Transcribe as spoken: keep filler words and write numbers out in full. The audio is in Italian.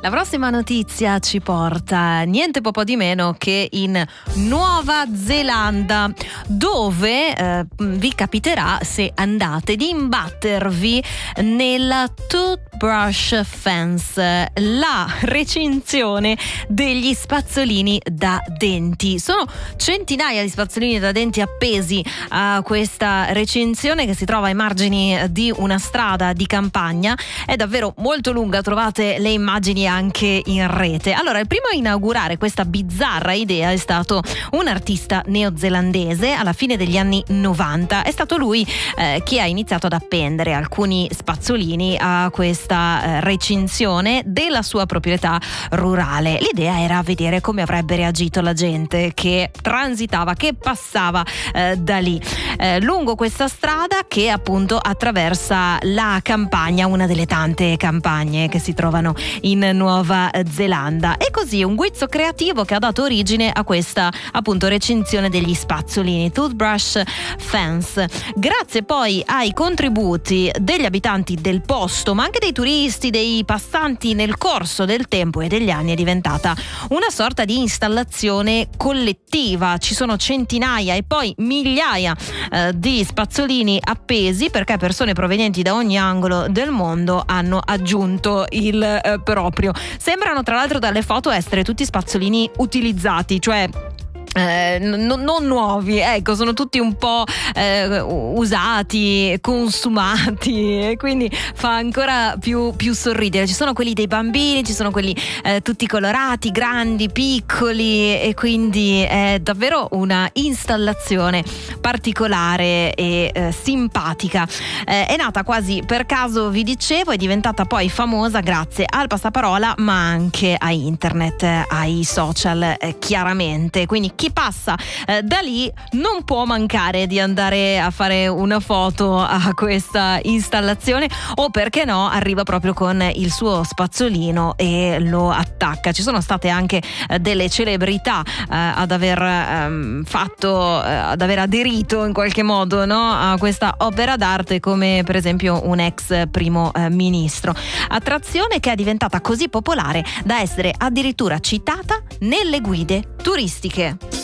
La prossima notizia ci porta niente po' di meno che in Nuova Zelanda, dove eh, vi capiterà, se andate, di imbattervi nella Toothbrush Fence, la recinzione degli spazzolini da denti. Sono centinaia di spazzolini da denti appesi a questa recinzione che si trova ai margini di una strada di campagna. È davvero molto lunga, trovate le immagini anche in rete. Allora, il primo a inaugurare questa bizzarra idea è stato un artista neozelandese alla fine degli anni novanta. È stato lui eh, che ha iniziato ad appendere alcuni spazzolini a questa eh, recinzione della sua proprietà rurale. L'idea era vedere come avrebbe reagito la gente che transitava, che passava eh, da lì, eh, lungo questa strada che appunto attraversa la campagna, una delle tante campagne che si trovano in Nuova Zelanda. E così un guizzo creativo che ha dato origine a questa appunto recinzione degli spazzolini, Toothbrush Fence, grazie poi ai contributi degli abitanti del posto, ma anche dei turisti, dei passanti. Nel corso del tempo e degli anni è diventata una sorta di installazione collettiva. Ci sono centinaia e poi migliaia eh, di spazzolini appesi, perché persone provenienti da ogni angolo del mondo hanno aggiunto il eh, proprio. Sembrano tra l'altro dalle foto essere tutti spazzolini utilizzati, cioè Eh, n- non nuovi, ecco, sono tutti un po' eh, usati, consumati, e quindi fa ancora più, più sorridere. Ci sono quelli dei bambini, ci sono quelli eh, tutti colorati, grandi, piccoli, e quindi è davvero una installazione particolare e eh, simpatica. Eh, è nata quasi per caso, vi dicevo, è diventata poi famosa grazie al passaparola, ma anche a internet, ai social, eh, chiaramente. Quindi chi passa eh, da lì non può mancare di andare a fare una foto a questa installazione, o perché no arriva proprio con il suo spazzolino e lo attacca. Ci sono state anche eh, delle celebrità eh, ad aver ehm, fatto eh, ad aver aderito in qualche modo, no, a questa opera d'arte, come per esempio un ex primo eh, ministro. Attrazione che è diventata così popolare da essere addirittura citata nelle guide turistiche.